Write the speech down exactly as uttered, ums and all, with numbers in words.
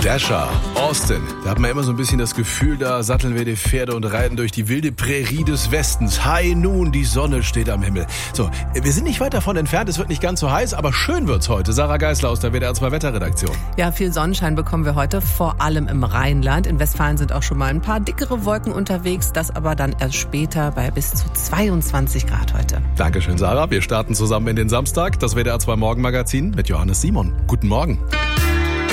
Dasher, Austin. Da hat man immer so ein bisschen das Gefühl, da satteln wir die Pferde und reiten durch die wilde Prärie des Westens. High Noon, die Sonne steht am Himmel. So, wir sind nicht weit davon entfernt, es wird nicht ganz so heiß, aber schön wird's heute. Sarah Geisler aus der W D R zwei Wetterredaktion. Ja, viel Sonnenschein bekommen wir heute, vor allem im Rheinland. In Westfalen sind auch schon mal ein paar dickere Wolken unterwegs, das aber dann erst später bei bis zu zweiundzwanzig Grad heute. Dankeschön, Sarah. Wir starten zusammen in den Samstag, das W D R zwei Morgenmagazin mit Johannes Simon. Guten Morgen.